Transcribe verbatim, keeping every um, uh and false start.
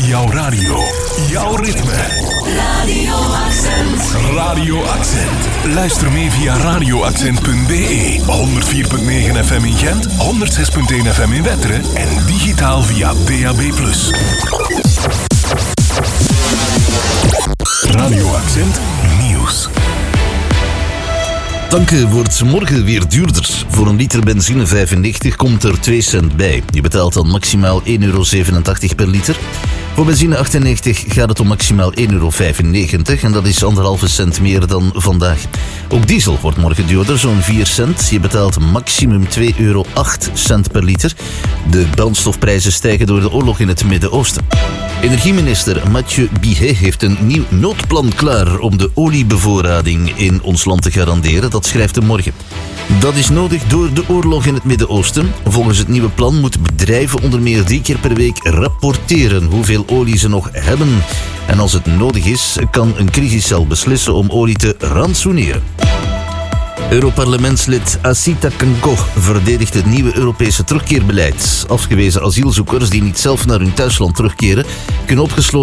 Jouw radio. Jouw ritme. Radio Accent. Radio Accent. Luister mee via radio accent punt b e. honderd vier komma negen F M in Gent, honderd zes komma één F M in Wetteren en digitaal via D A B plus. Radio Accent Nieuws. Tanken wordt morgen weer duurder. Voor een liter benzine vijfennegentig komt er twee cent bij. Je betaalt dan maximaal één euro zevenentachtig per liter. Voor benzine achtennegentig gaat het om maximaal één euro vijfennegentig en dat is anderhalve cent meer dan vandaag. Ook diesel wordt morgen duurder, zo'n vier cent. Je betaalt maximum twee euro acht cent per liter. De brandstofprijzen stijgen door de oorlog in het Midden-Oosten. Energieminister Mathieu Bihet heeft een nieuw noodplan klaar om de oliebevoorrading in ons land te garanderen. Dat schrijft hij morgen. Dat is nodig door de oorlog in het Midden-Oosten. Volgens het nieuwe plan moeten bedrijven onder meer drie keer per week rapporteren hoeveel olie ze nog hebben. En als het nodig is, kan een crisiscel beslissen om olie te rantsoeneren. Europarlementslid Asita Kanko verdedigt het nieuwe Europese terugkeerbeleid. Afgewezen asielzoekers die niet zelf naar hun thuisland terugkeren, kunnen opgesloten